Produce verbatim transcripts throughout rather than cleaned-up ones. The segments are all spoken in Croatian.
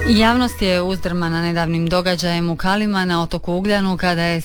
Javnost je uzdrmana nedavnim događajem u Kalima na otoku Ugljanu kada je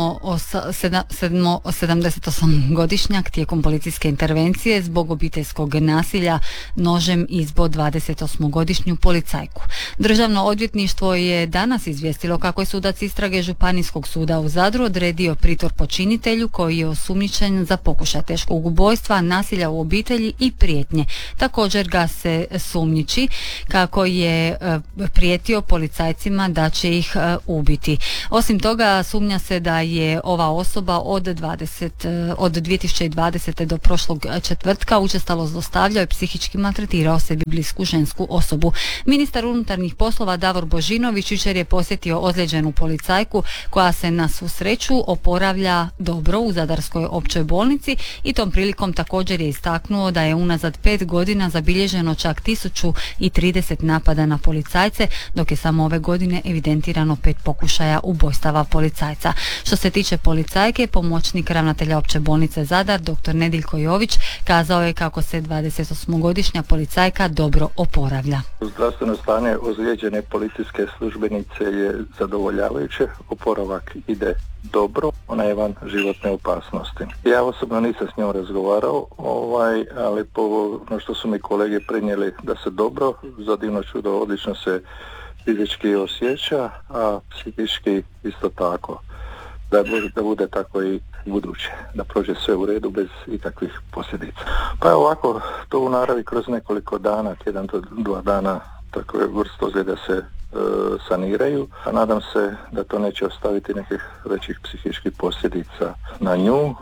sedamdesetosmogodišnjak tijekom policijske intervencije zbog obiteljskog nasilja nožem izbo dvadesetosmogodišnju policajku. Državno odvjetništvo je danas izvijestilo kako je sudac istrage Županijskog suda u Zadru odredio pritvor počinitelju koji je osumnjičen za pokušaj teškog ubojstva, nasilja u obitelji i prijetnje. Također ga se sumnjiči kako je prijetio policajcima da će ih uh, ubiti. Osim toga, sumnja se da je ova osoba od, dvadeset, od dvije tisuće dvadesete do prošlog četvrtka učestalo zlostavljao i psihički maltretirao sebi blisku žensku osobu. Ministar unutarnjih poslova Davor Božinović jučer je posjetio ozlijeđenu policajku koja se na svu sreću oporavlja dobro u Zadarskoj općoj bolnici i tom prilikom također je istaknuo da je unazad pet godina zabilježeno čak tisuću trideset napada na policajce, dok je samo ove godine evidentirano pet pokušaja ubojstava policajca. Što se tiče policajke, pomoćnik ravnatelja opće bolnice Zadar, dr. Nediljko Jović, kazao je kako se dvadesetosmogodišnja policajka dobro oporavlja. Zdravstveno stanje ozlijeđene policijske službenice je zadovoljavajuće, oporavak ide dobro, ona je van životne opasnosti. Ja osobno nisam s njom razgovarao, ovaj, ali po ono što su mi kolege prenijeli da se dobro, za divno čudo odlično se fizički osjeća, a psihički isto tako. Da bude, da bude tako i buduće, da prođe sve u redu bez ikakvih posljedica. Pa ovako, to u naravi kroz nekoliko dana, jedan do dva dana, takve vrste ozljeda se e, saniraju, a nadam se da to neće ostaviti nekih većih psihičkih posljedica na nju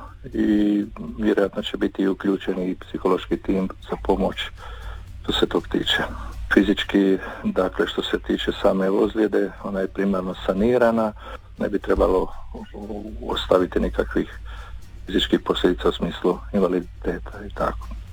i vjerojatno će biti uključeni i psihološki tim za pomoć što se tog tiče. Fizički, dakle, što se tiče same ozljede, ona je primarno sanirana, ne bi trebalo ostaviti nikakvih fizičkih posljedica u smislu invaliditeta i tako.